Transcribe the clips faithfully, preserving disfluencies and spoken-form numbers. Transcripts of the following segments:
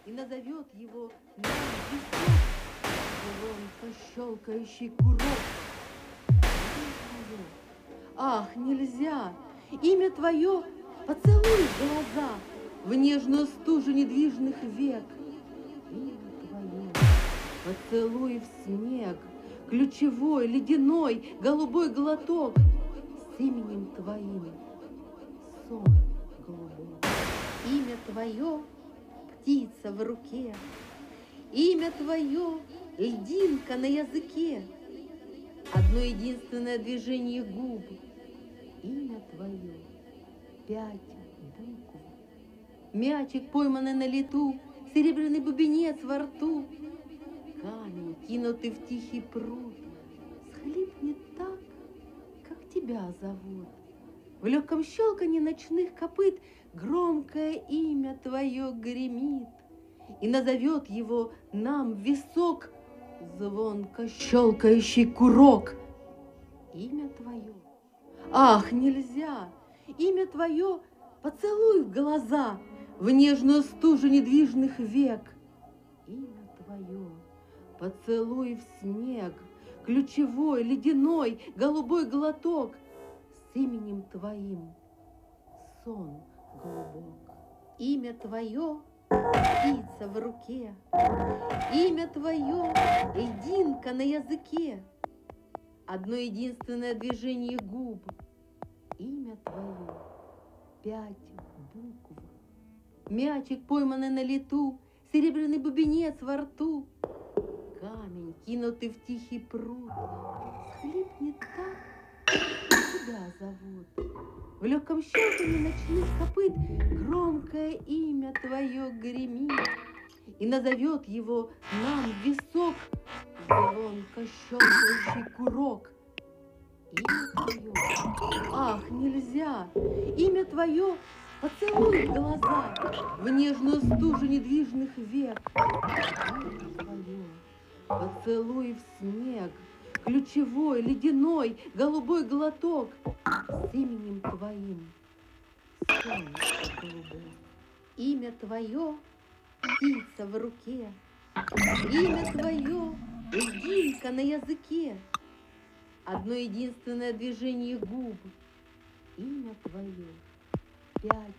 и назовет его нам весной звонко щелкающий курок. Ах, нельзя! Имя твое поцелуй в глаза, в нежную стужу недвижных век. Имя твое поцелуй в снег, ключевой, ледяной, голубой глоток с именем твоим сон голубой. Имя твое птица в руке, имя твое льдинка на языке, одно единственное движение губ. Имя твое пять букв, мячик, пойманный на лету, серебряный бубенец во рту, камень, кинутый в тихий пруд, схлипнет так, как тебя зовут. В легком щелканье ночных копыт громкое имя твое гремит, и назовет его нам в висок звонко щелкающий курок. Имя твое, ах, нельзя! Имя твое поцелуй в глаза, в нежную стужу недвижных век. Имя твое поцелуй в снег, ключевой, ледяной, голубой глоток с именем твоим сон глубок. Имя твое птица в руке, имя твое льдинка на языке, одно единственное движение губ. Имя твое пять букв, мячик, пойманный на лету, серебряный бубенец во рту, камень, кинутый в тихий пруд, схлипнет так, как тебя зовут. В легком щелканье ночных копыт громкое имя твое гремит, и назовет его нам в висок звонко щелкающий курок. Имя твое, ах, нельзя! Имя твое поцелуй в глаза, в нежную стужу недвижных век. Имя твое поцелуй в снег, ключевой, ледяной, голубой глоток с именем твоим сон голубой. Имя твое птица в руке, имя твое льдинка на языке, одно единственное движение губ. Имя твое пять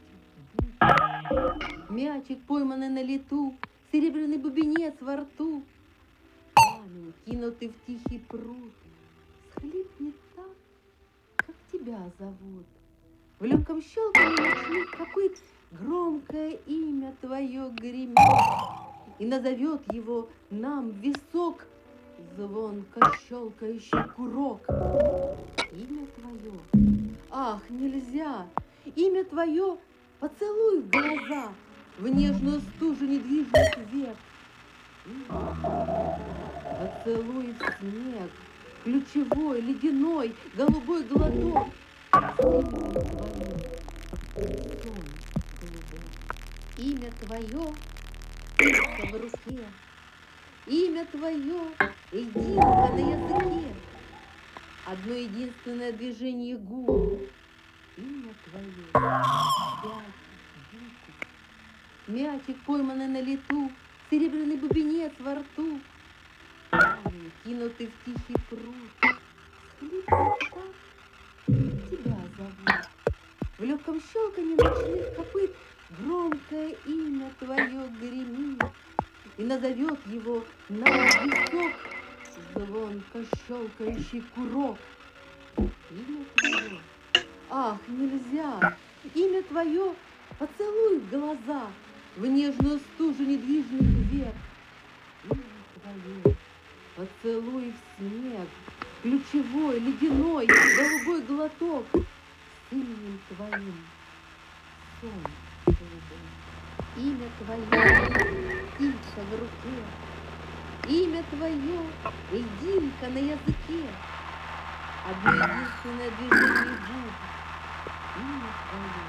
букв, мячик, пойманный на лету, серебряный бубенец во рту, камень, кинутый в тихий пруд, схлипнет так, как тебя зовут. В легком щелканье ночных копыт громкое имя твое гремит, и назовет его нам в висок звонко щелкающий курок. Имя твое, ах, нельзя! Имя твое поцелуй в глаза, в нежную стужу недвижных век. Имя твое поцелуй в снег, ключевой, ледяной, голубой глоток с именем твоим сон голубой. Имя твое птица в руке, имя твое льдинка на языке, одно единственное движение губ. Имя твое пять букв, мячик, пойманный на лету, серебряный бубенец во рту, камень, кинутый в тихий пруд, схлипнет так, как тебя зовут. В легком щелканье ночных копыт громкое имя твое гремит, и назовет его нам в висок звонко щелкающий курок. Имя твое, ах, нельзя! Имя твое поцелуй в глаза, в нежную стужу недвижных век. Имя твое поцелуй в снег, ключевой, ледяной, голубой глоток с именем твоим сон голубой. Имя твое птица в руке, имя твое льдинка на языке, одно единственное движение губ. Имя твое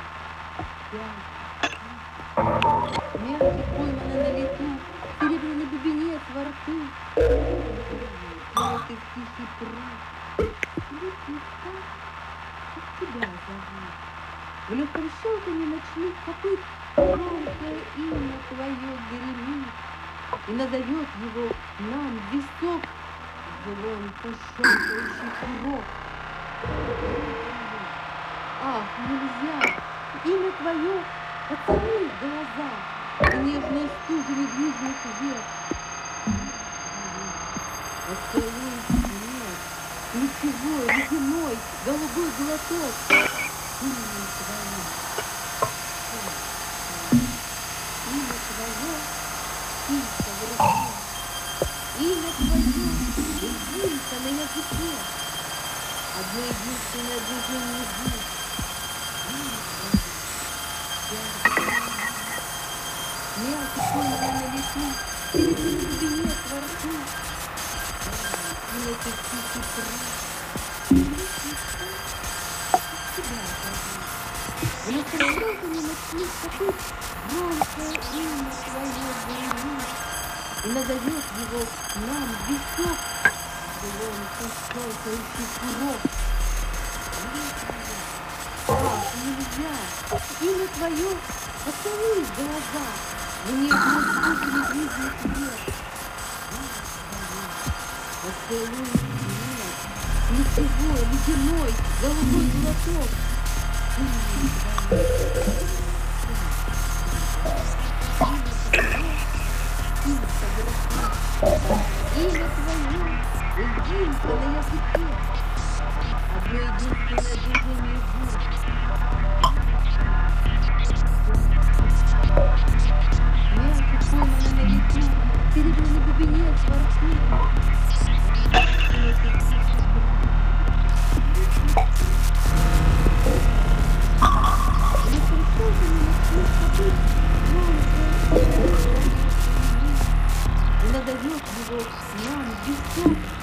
пять букв, мячик, пойманный на лету, серебряный бубенец во рту, кинутый в тихий пруд, схлипнет так, как тебя зовут. В легком щелканье ночных копыт громкое имя твое гремит, И назовет его нам висок, звонко щелкающий курок. Ах, нельзя! Имя твое поцелуй в глаза, и нежной стужи медвежьих век. Поцелуй нет, ключевой, ледяной, голубой глоток. Имя твое, имя твое, птица в руке. Имя твое, льдинка на языке. Одно единственное движение губ. Мелкий пойманный на лету, середины глубине творцу. И на этой птичьей прах, тебя отложу. И наслаждался не ночных такой громкое имя твое звонит. И назовет его нам висок, звонко щелкающий курок. Ах, нельзя! Имя твое поцелуй в глаза, мне просто медвежий цвет. Поцелуй нет, ключевой, ледяной, голубой глоток. Имя твое, льдинка на языке. Одно единственное движение губ. Мелкий пойманный на лету, серебряной глубине творцу. И назовет его нам висок.